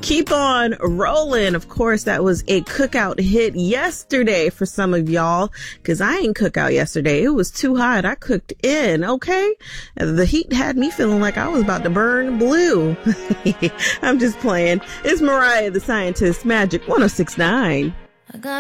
Keep on rolling. Of course, that was a cookout hit yesterday for some of y'all, because I ain't cook out yesterday. It was too hot. I cooked in, okay? The heat had me feeling like I was about to burn blue. I'm just playing. It's Mariah the Scientist, Magic 106.9.